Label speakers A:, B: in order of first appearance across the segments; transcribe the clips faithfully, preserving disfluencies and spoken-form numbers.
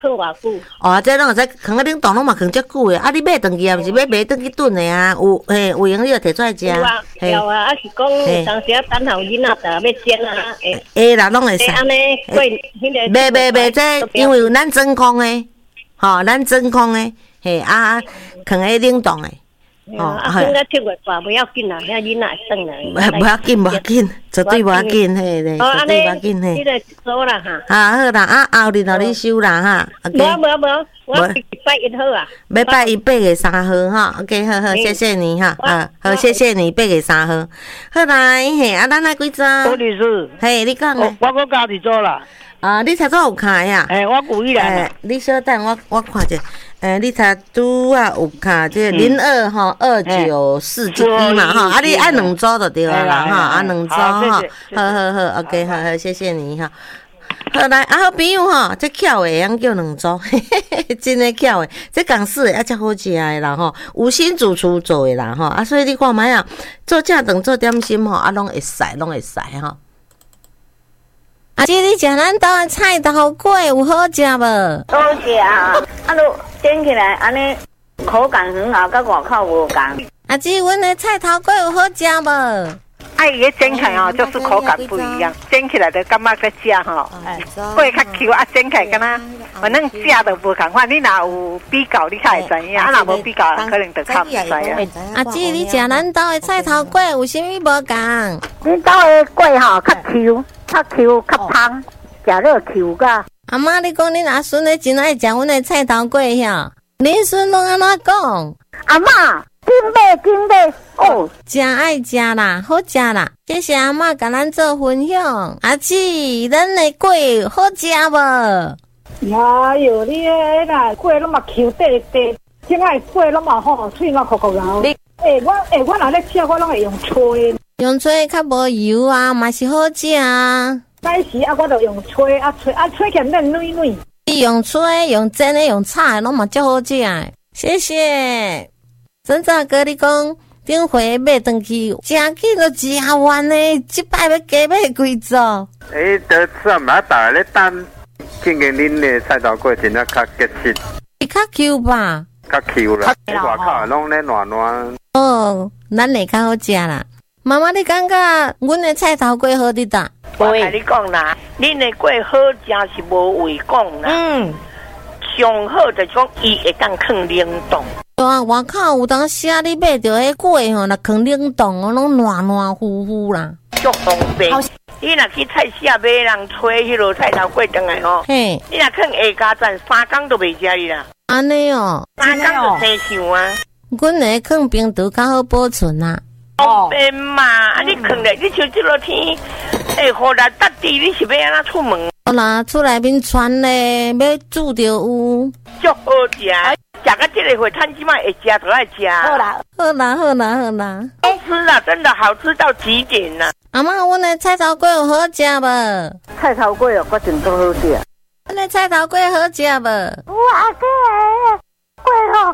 A: 放偌久？
B: 哦，这拢会使放喺冷冻，拢嘛放遮久诶。啊，你买回去啊，毋是要买转去炖诶啊？有嘿，有闲你就摕出来食。
A: 有啊，有啊，啊是讲有当时啊等候囡仔着要煎啊，会
B: 会啦，拢会使。
A: 安尼过迄个。
B: 袂袂袂，这因为有咱真空诶，吼，咱真空诶，嘿啊，放喺冷冻诶。
A: 哦，啊，放到七月大不要紧啦，遐囡仔会转来。
B: 不要紧，不要紧，绝对不要紧，嘿嘞，绝对不要紧嘿。
A: 你来做啦哈。
B: 啊好啦，啊后日互你收啦哈。
A: 无无无，我拜一号啊。
B: 要拜一八月三号哈 ，OK， 好好，谢谢你哈，啊，好，谢谢你，八月三号。好来，嘿，啊，咱来几张？
C: 郭律师，
B: 嘿，你讲诶。
C: 我搁家己做啦。
B: 啊，你才做有卡呀？
C: 诶，我故意来。
B: 你稍等，我我看者。诶，你才拄啊有卡，即零二吼二九四一一嘛吼，啊你按两组就对了啦哈，啊两组哈，好好好 ，OK， 好好，谢谢你哈。好来，啊好朋友吼，这巧诶，通叫两组，真诶巧诶，这港式诶，啊才好食诶啦吼，有心主厨做诶啦吼，啊所以你看卖啊，做正顿做点心吼，啊拢会使，拢会使吼。啊，姐，你食咱兜诶菜头粿有好食无？
D: 好食啊，啊，都煎起来安尼口感很好，甲外口无共。
B: 啊，姐，阮诶菜头粿有好食无？
C: 啊，伊个煎起来哦，就是口感不一样，煎起来就感觉在食吼，粿较 Q， 啊煎起来敢若反正食都无共款。你若有比较，你才会知影；啊，若无比较，可能就较毋知啊。
B: 啊，姐，你食咱兜诶菜头粿有啥物无共？
D: 恁兜诶粿吼较 Q。较 Q 较香，食了 Q 噶。
B: 阿妈，你讲恁阿孙咧真爱食阮的菜头粿遐，恁孙拢安怎讲？
D: 阿妈，紧买紧买哦，
B: 真爱食啦，好食啦！谢谢阿妈甲咱做分享。阿姊，咱的粿好食无？
E: 呀哟，你诶啦粿拢嘛 Q 底底，即摆粿拢嘛好，脆嘛壳壳软。你诶，我诶，我若咧吃，我拢会用吹。
B: 用吹较无油啊，嘛是好食啊。
E: 早时啊，我就用吹啊吹啊吹起来嫩嫩嫩。
B: 你用吹、用煎的、用炒的，拢嘛足好食诶。谢谢。真早哥，你讲顶回买回去，真紧就食完呢，即摆要加买几组？
F: 诶，得吃嘛，大家咧等，见见恁的菜头粿真正较结实。
B: 是较 Q 吧？
F: 较 Q 啦，外口拢咧软软。
B: 哦，咱会较好食啦。妈妈，你感觉阮的菜头粿好伫搭？
C: 我甲你讲啦，恁的粿好食是无话讲啦。嗯，上好就是讲伊会当放冷冻。
B: 对啊，外口有当时啊，你买着迄粿吼，若放冷冻哦，拢软软乎乎啦，
C: 足方便。你若去菜市啊买人吹迄落菜头粿转来吼，嘿，你若放下加站三工都袂食哩啦。
B: 安尼哦，
C: 三工就生锈啊。
B: 阮的放冰橱较好保存啦。
C: 方便嘛，啊你放咧，你像即落天，会雨来搭地，你是要安怎出门？
B: 好啦，厝内面穿咧，要煮着有，
C: 足好食，食到这个会趁即摆会食就爱食。
B: 好啦，好啦，好啦，好啦，
C: 好吃啊，真的好吃到极点啦！
B: 阿妈，阮的菜头粿有好食无？
D: 菜头粿哦，我真都好食。
B: 阮的菜头粿好食无？
D: 哇，这粿哦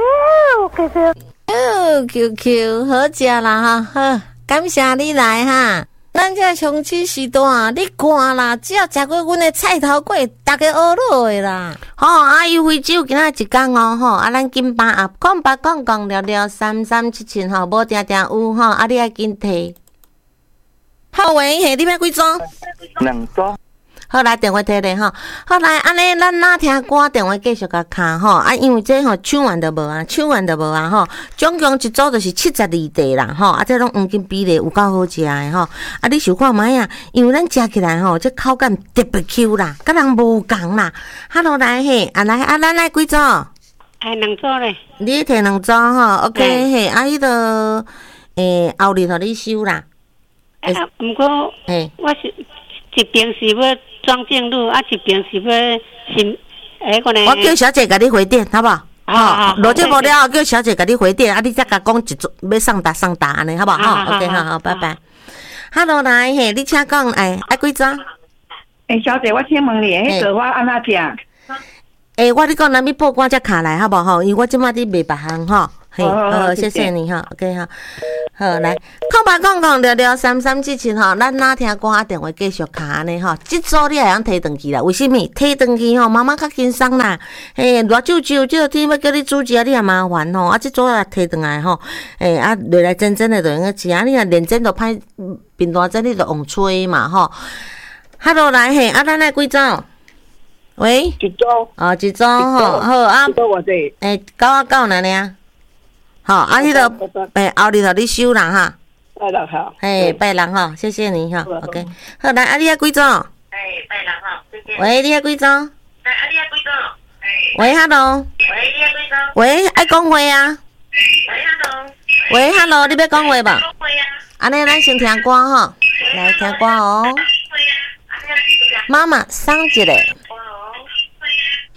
D: ，Q Q Q。
B: 哦 ，Q Q 好食啦哈，好，感谢你来哈。咱这乡亲时代，你看啦，只要食过阮的菜头粿，大家学落的啦。好，啊，优惠只有今仔一天哦，吼，啊，咱紧把啊，讲八讲讲聊聊三三七七吼，无定定有吼，啊，你爱紧摕。好喂，嘿，你要几组？
F: 两组。
B: 好来电话摕咧吼，好来安尼咱哪听歌电话继续甲卡吼啊，因为这吼抢完就无啊，抢完就无啊吼，总共一组就是七十二地啦吼，啊这种黄金比例有够好食的吼，啊你想看卖啊？因为咱食起来吼，这口感特别 Q 啦，甲人无共啦。哈喽来嘿，啊来啊咱来几组？
A: 哎，两组咧。
B: 你摕两组吼 ，OK 嘿，啊迄个诶后日互你收啦。
A: 啊，毋过，诶，我是一边是要庄正路，啊一边是要新诶个呢。
B: 我叫小姐甲你回电，好不好？
A: 好，
B: 录节目了后，叫小姐甲你回电，啊，你再甲讲一组要送达送达安尼，好不好？好 ，OK， 好好，拜拜。Hello， 来嘿，你请讲，哎，爱几张？
E: 诶，小姐，我请问你，迄个我安怎食？
B: 诶，我你讲咱要报关才卡来，好不好？因为我即摆伫卖别项吼，嘿，好，谢谢你哈 ，OK 哈。 好来，空白空空聊聊三三七七吼，咱哪听歌啊电话继续卡安尼吼，即组你会晓摕转去啦？为什么？摕转去吼，妈妈较轻松啦。嘿，热酒酒，即个天要叫你煮食，你也麻烦吼。啊，即组啊摕转来吼，诶啊，来来真真的就用个食，啊，你若认真就歹变大阵，你就用吹嘛吼。Hello 来嘿，啊，咱来几组？喂，
G: 一组。
B: 哦，一组吼，好啊。
G: 一组偌济？
B: 诶，九啊九哪尔？好，啊，迄个诶，后日互你收人哈。
G: 拜人好。
B: 嘿，拜人哈，谢谢你哈。OK， 好来，啊，你遐几组？
H: 嘿，拜人好，谢谢。
B: 喂，你遐几组？
H: 哎，啊，你遐几组？
B: 喂 ，Hello。
H: 喂，你遐几组？
B: 喂，爱讲话啊。
H: 喂 ，Hello。
B: 喂 ，Hello，你要讲话吧？
H: 讲话啊。
B: 安尼，咱先听歌吼，来听歌哦。妈妈，送一个。